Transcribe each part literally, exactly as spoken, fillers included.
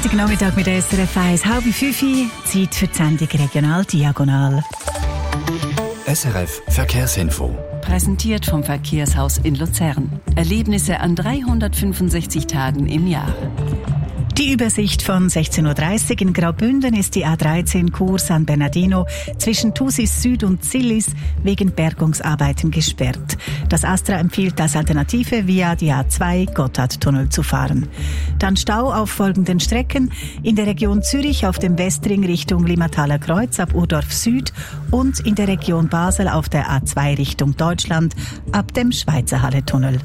Freitagnachmittag mit S R F eins, halb fünf, Zeit für die Sendung Regional Diagonal. S R F Verkehrsinfo. Präsentiert vom Verkehrshaus in Luzern. Erlebnisse an dreihundertfünfundsechzig Tagen im Jahr. Die Übersicht von sechzehn Uhr dreißig in Graubünden ist die A dreizehn Chur San Bernardino zwischen Thusis Süd und Zillis wegen Bergungsarbeiten gesperrt. Das Astra empfiehlt als Alternative via die A zwei Gotthardtunnel zu fahren. Dann Stau auf folgenden Strecken: in der Region Zürich auf dem Westring Richtung Limataler Kreuz ab Urdorf Süd und in der Region Basel auf der A zwei Richtung Deutschland ab dem Schweizerhalle-Tunnel.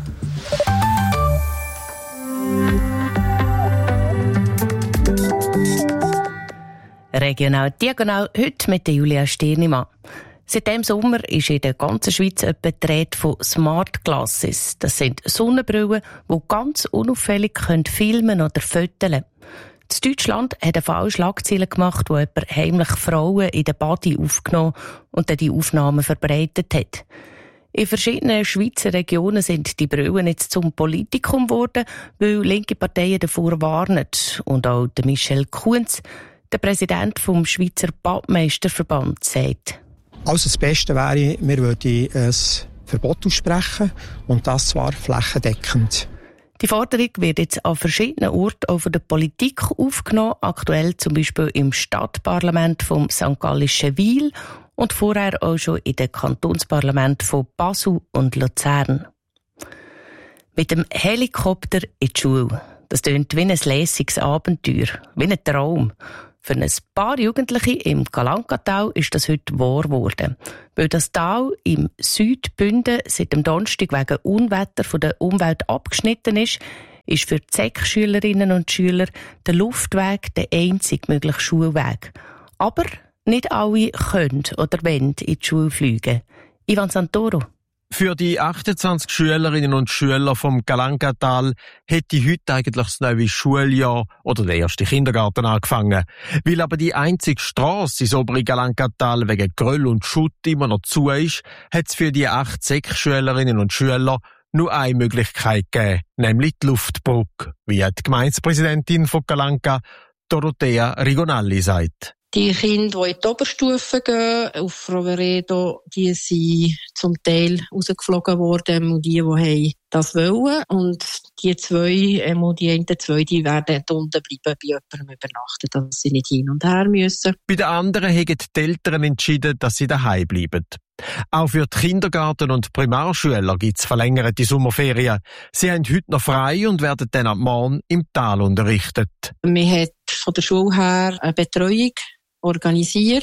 Regional Diagonal, heute mit Julia Stirnimann. Seit dem Sommer ist in der ganzen Schweiz etwa die Rede von Smart Glasses. Das sind Sonnenbrillen, die ganz unauffällig filmen oder fotografieren können. In Deutschland hat ein Fall Schlagzeilen gemacht, wo jemand heimlich Frauen in der Body aufgenommen und dann die Aufnahmen verbreitet hat. In verschiedenen Schweizer Regionen sind die Brillen jetzt zum Politikum geworden, weil linke Parteien davor warnen. Und auch der Michel Kunz, der Präsident vom Schweizer Badmeisterverband, sagt: Also das Beste wäre, wir würden ein Verbot aussprechen, und das zwar flächendeckend. Die Forderung wird jetzt an verschiedenen Orten auch von der Politik aufgenommen, aktuell zum Beispiel im Stadtparlament vom Sankt Gallischen Wil und vorher auch schon in den Kantonsparlamenten von Basel und Luzern. Mit dem Helikopter in die Schule. Das klingt wie ein lässiges Abenteuer, wie ein Traum. Für ein paar Jugendliche im Galankatal ist das heute wahr geworden. Weil das Tal im Südbünden seit dem Donnerstag wegen Unwetter von der Umwelt abgeschnitten ist, ist für die S E C-Schülerinnen und Schüler der Luftweg der einzige mögliche Schulweg. Aber nicht alle können oder wollen in die Schule fliegen. Ivan Santoro. Für die achtundzwanzig Schülerinnen und Schüler vom Galankatal hätte heute eigentlich das neue Schuljahr oder der erste Kindergarten angefangen. Weil aber die einzige Strasse ins obere Galankatal wegen Geröll und Schutt immer noch zu ist, hat es für die acht S E C-Schülerinnen und Schüler nur eine Möglichkeit gegeben, nämlich die Luftbrücke, wie die Gemeindepräsidentin von Galanka, Dorothea Rigonalli, sagt. Die Kinder, die in die Oberstufe gehen, auf Roveredo, die sind zum Teil rausgeflogen worden, und die, die das wollen. Und die zwei, die einen zwei, die werden unten bleiben, bei jemandem übernachten, dass sie nicht hin und her müssen. Bei den anderen haben die Eltern entschieden, dass sie daheim bleiben. Auch für die Kindergarten- und Primarschüler gibt es verlängerte Sommerferien. Sie haben heute noch frei und werden dann ab morgen im Tal unterrichtet. Man hat von der Schule her eine Betreuung organisiert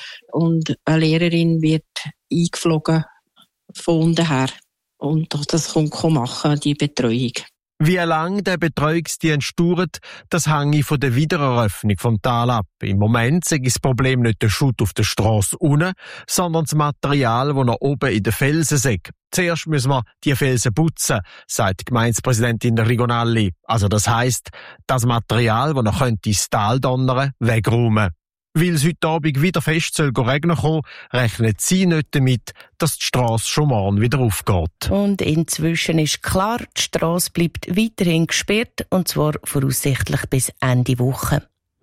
und eine Lehrerin wird eingeflogen von unten her. Und das kommt machen, die Betreuung. Wie lange der Betreuungsdienst dauert, das hängt von der Wiedereröffnung vom Tal ab. Im Moment ist das Problem nicht der Schutt auf der Strasse unten, sondern das Material, das noch oben in den Felsen ist. Zuerst müssen wir die Felsen putzen, sagt die Gemeindepräsidentin Rigonalli. Also das heisst, das Material, das noch ins Tal donnern, wegräumen. Weil es heute Abend wieder fest soll regnen kommen, rechnet sie nicht damit, dass die Strasse schon morgen wieder aufgeht. Und inzwischen ist klar, die Strasse bleibt weiterhin gesperrt, und zwar voraussichtlich bis Ende Woche.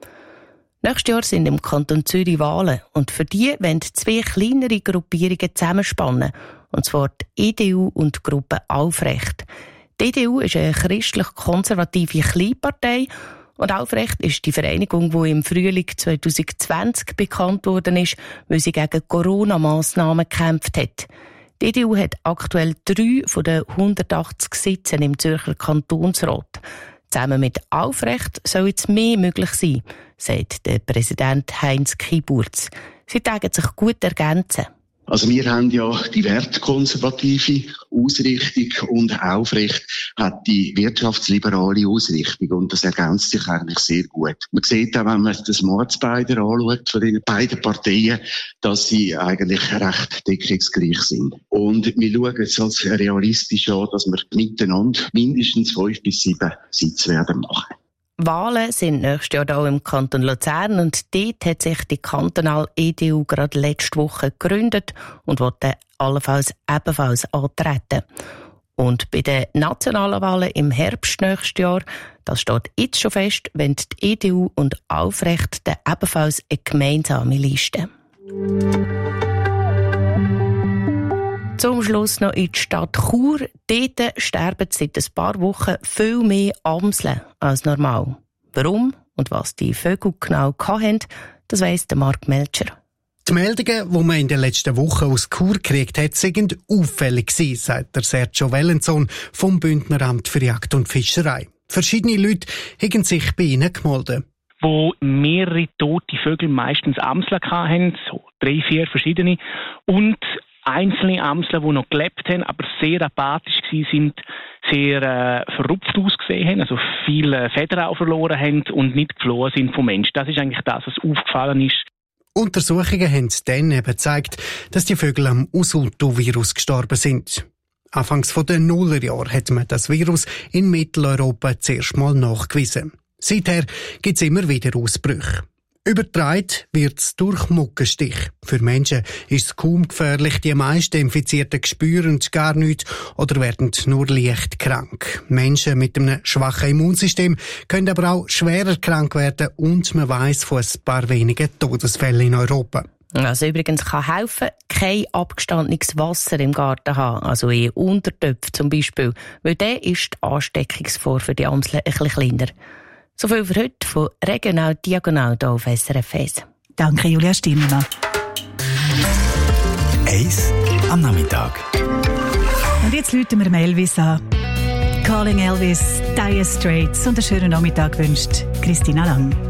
Nächstes Jahr sind im Kanton Zürich Wahlen, und für die wollen zwei kleinere Gruppierungen zusammenspannen, und zwar die E D U und die Gruppe Aufrecht. Die E D U ist eine christlich-konservative Kleinpartei, und Aufrecht ist die Vereinigung, die im Frühling zwanzig zwanzig bekannt worden ist, weil sie gegen Corona-Massnahmen gekämpft hat. Die E D U hat aktuell drei von den hundertachtzig Sitzen im Zürcher Kantonsrat. Zusammen mit Aufrecht soll jetzt mehr möglich sein, sagt der Präsident Heinz Kiburz. Sie tagen sich gut ergänzen. Also wir haben ja die wertkonservative Ausrichtung und Aufrecht hat die wirtschaftsliberale Ausrichtung, und das ergänzt sich eigentlich sehr gut. Man sieht auch, wenn man das Mordsbeider anschaut von den beiden Parteien, dass sie eigentlich recht deckungsgleich sind. Und wir schauen jetzt als realistisch an, dass wir miteinander mindestens fünf bis sieben Sitze werden machen. Wahlen sind nächstes Jahr auch im Kanton Luzern, und dort hat sich die kantonale E D U gerade letzte Woche gegründet und will allenfalls ebenfalls antreten. Und bei den nationalen Wahlen im Herbst nächstes Jahr, das steht jetzt schon fest, wenn die E D U und Aufrecht ebenfalls eine gemeinsame Liste. Zum Schluss noch in die Stadt Chur. Dort sterben seit ein paar Wochen viel mehr Amseln als normal. Warum und was die Vögel genau hatten, das weiss der Marc Melcher. Die Meldungen, die man in den letzten Wochen aus Chur gekriegt hat, sind auffällig gewesen, sagt der Sergio Wellenson vom Bündneramt für Jagd und Fischerei. Verschiedene Leute haben sich bei ihnen gemeldet. Wo mehrere tote Vögel, meistens Amseln hatten, so drei, vier verschiedene, und einzelne Amseln, die noch gelebt haben, aber sehr apathisch waren, sehr äh, verrupft ausgesehen haben, also viele Federn auch verloren haben und nicht geflohen sind vom Mensch. Das ist eigentlich das, was aufgefallen ist. Untersuchungen haben dann eben gezeigt, dass die Vögel am Usultu-Virus gestorben sind. Anfangs der Nullerjahre hat man das Virus in Mitteleuropa zuerst mal nachgewiesen. Seither gibt es immer wieder Ausbrüche. Übertragen wird es durch Mückenstich. Für Menschen ist es kaum gefährlich. Die meisten Infizierten spüren gar nichts oder werden nur leicht krank. Menschen mit einem schwachen Immunsystem können aber auch schwerer krank werden und man weiss von ein paar wenigen Todesfällen in Europa. Also übrigens kann helfen, kein abgestandenes Wasser im Garten haben, also in Untertöpfen zum Beispiel, weil dann ist die Ansteckungsgefahr für die Amseln ein bisschen kleiner. So viel für heute von Regional Diagonal hier auf S R F eins. Danke, Julia Stimmer. Eins am Nachmittag. Und jetzt läuten wir Elvis an. Calling Elvis, Dire Straits und einen schönen Nachmittag wünscht Christina Lang.